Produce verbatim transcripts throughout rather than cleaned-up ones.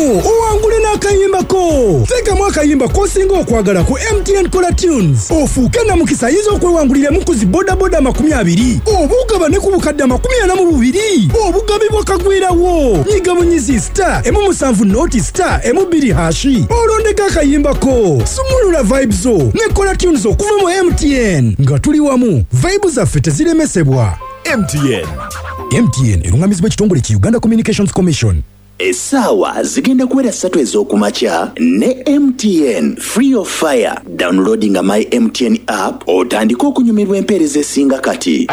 owangule n'akayimba ko. Teekamu akayimba k'osinga okwagala ku M T N Kola Tunes. Ofuuke na mukisa yizo okwewanguliramu ku zi boda boda makumi abiri. Obugaba ne ku bukadde makumi ana mu bubiri. Obugabi bwakagwirawo. Nyiga bunyizi star emu musanvu noti star emu bbiri hashi. Olondeka akayimba ko. Sumulula vibes zo ne Kola Tunes okuva mu M T N. Nga tuli wamu, vibes zaffe teziremesebwa. M T N. M T N erungamizibwa ekitongole ki Uganda Communications Commission. Essaawa zigenda kuwera ssatu ez'okumakya ne M T N free of fire. Downloading my M T N app otandika okunyumirwa empeereza esinga kati.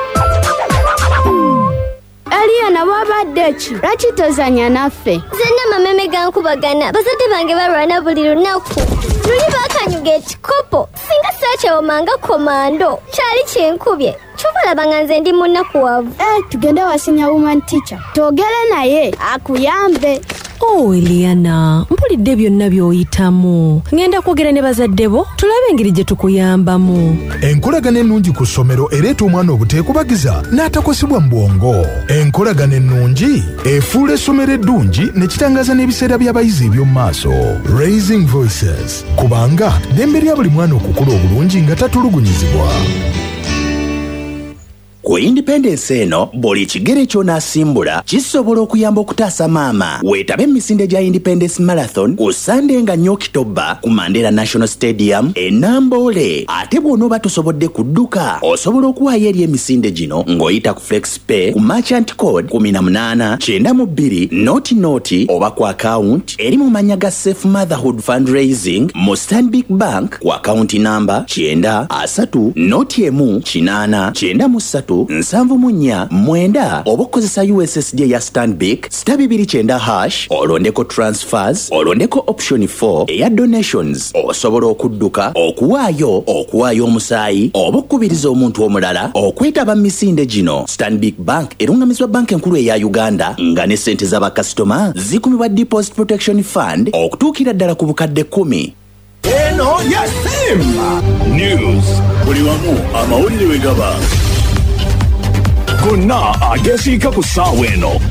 Eliana wabadde ki? Lwaki tozanya naffe? Zenna mameme gankubagana. Bazadde bange balwana buli lunaku. Luli bakanyuga ekikopo. Singa saakyawomanga komando. Kyali kyenkubye. Kyobala nga nze ndi munnakuwavu. Eh, tugende wasinya woman teacher. Togere naye akuyambe. Oh, Eliana, mpulidde byonna by'oyitamu. Ngenda kwogera ne bazadde bo tulabe engeri gye tukuyambamu. Enkolagana ennungi ku ssomero ereeta omwana obuteekubagiza n'atakosebwa mu bwongo. Enkolagana ennungi efuula essomero eddungi ne kitangaza n'ebiseera by'abayizi eby'omu maaso. Raising Voices. Kubanga ddembe lya buli mwana okukula obulungi nga tatulugunyizibwa. Ku Independence eno buli kigere ky'onaasimbula kisobola okuyamba okutaasa maama. Weetabe emisinde gya Independence Marathon ku Sunday nga nnyo Okitoba ku Mandela National Stadium e Namboole. Ate bw'onooba tosobodde kudduka osobola okuwaayo eri emisinde gino ng'oyita ku FlexPay ku merchant code kumi na munaana kyenda mu bbiri noti noti oba ku account eri mu mannya ga Safe Motherhood Fundraising mu Stanbic Bank ku account namba kyenda asatu noti emu kinaana kyenda mu ssatu nsanvu mu nnya mwenda oba okozesa U S S D ya Stanbic star bibiri kyenda hash olondeko transfers olondeko option four eya donations osobola okudduka okuwaayo okuwaayo omusaayi oba okubiriza omuntu omulala okwetaba misinde gino. Stanbic Bank erungamizibwa banka enkulu eya Uganda nga ne ssente z'abakasitoma zikumibwa Deposit Protection Fund okutuukira ddala ku bukadde kumi. Eno ya Simba News. Buli wamu amawulire we gaba. Gonna agesiika ku ssaawa eno